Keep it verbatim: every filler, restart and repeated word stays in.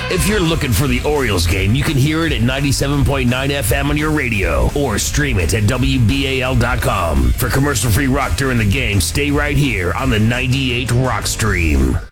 If you're looking for the Orioles game, you can hear it at ninety-seven point nine F M on your radio or stream it at W B A L dot com. For commercial-free rock during the game, stay right here on the ninety-eight Rock Stream.